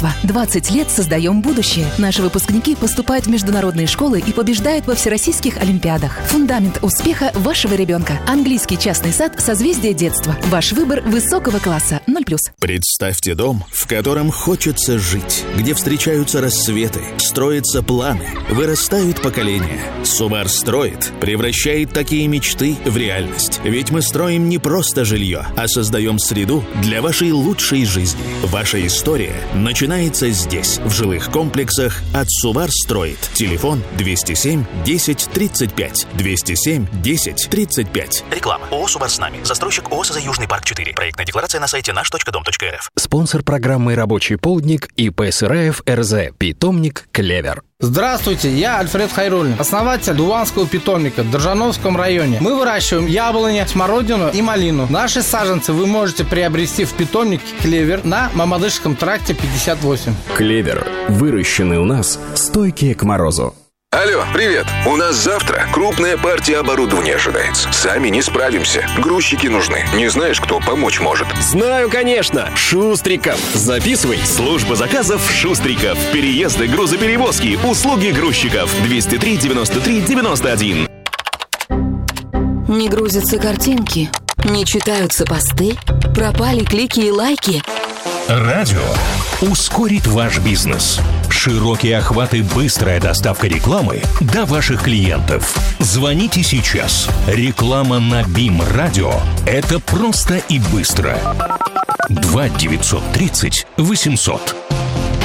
20 лет создаем будущее. Наши выпускники поступают в международные школы и побеждают во всероссийских олимпиадах. Фундамент успеха вашего ребенка. Английский частный сад «Созвездие детства». Ваш выбор высокого класса. 0+. Представьте дом, в котором хочется жить, где встречаются рассветы, строятся планы, вырастают поколения. Субар строит, превращает такие мечты в реальность. Ведь мы строим не просто жилье, а создаем среду для вашей лучшей жизни. Ваша история начинается здесь, в жилых комплексах от Субар строит. Телефон 207 10 35. 207 10 35. Реклама. ООО «Субар с нами». Застройщик ООО «За Южный парк 4». Проектная декларация на сайте наш.дом.рф. Спонсор программы «Рабочий полдник» ИП Сыраев РЗ. Питомник «Клевер». Здравствуйте, я Альфред Хайруллин, основатель Дуванского питомника в Держановском районе. Мы выращиваем яблони, смородину и малину. Наши саженцы вы можете приобрести в питомнике «Клевер» на Мамадышском тракте 58. «Клевер». Выращенный у нас, стойкие к морозу. Алло, привет. У нас завтра крупная партия оборудования ожидается. Сами не справимся. Грузчики нужны. Не знаешь, кто помочь может? Знаю, конечно. Шустриков. Записывай. Служба заказов Шустриков. Переезды, грузоперевозки, услуги грузчиков. 203 93 91. Не грузятся картинки, не читаются посты, пропали клики и лайки. Радио ускорит ваш бизнес. Широкие охваты, быстрая доставка рекламы до ваших клиентов. Звоните сейчас. Реклама на БИМ Радио – это просто и быстро. 2 930 800.